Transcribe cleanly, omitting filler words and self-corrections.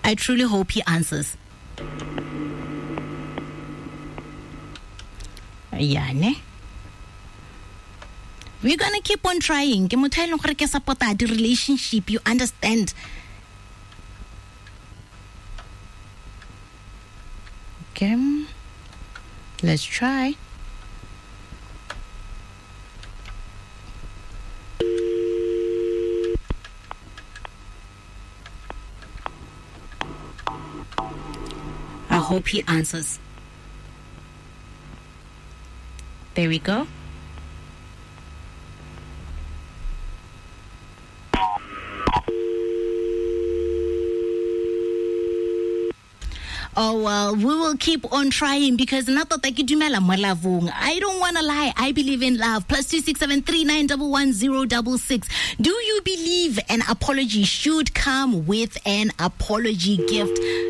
I truly hope he answers. Yeah, ne? We're gonna keep on trying. Ke motho e leng gore ke supporta the relationship, you understand? Okay. Let's try. I hope he answers. There we go. Oh, well, we will keep on trying because I don't want to lie. I believe in love. +26739111066. Do you believe an apology should come with an apology gift?